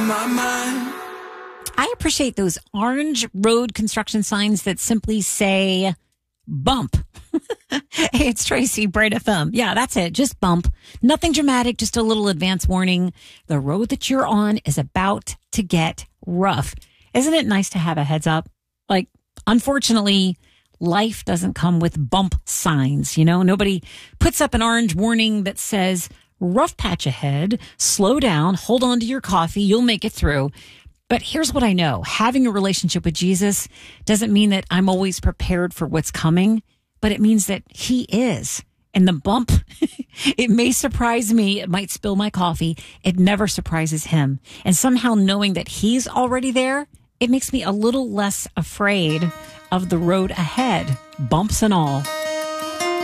on my mind. I appreciate those orange road construction signs that simply say bump. Hey, it's Tracy, Bright FM. Yeah, that's it. Just bump. Nothing dramatic, just a little advance warning. The road that you're on is about to get rough. Isn't it nice to have a heads up? Like, unfortunately, life doesn't come with bump signs. You know, nobody puts up an orange warning that says rough patch ahead, slow down, hold on to your coffee, you'll make it through. But here's what I know. Having a relationship with Jesus doesn't mean that I'm always prepared for what's coming, but it means that he is. And the bump, it may surprise me. It might spill my coffee. It never surprises him. And somehow knowing that he's already there, it makes me a little less afraid of the road ahead, bumps and all.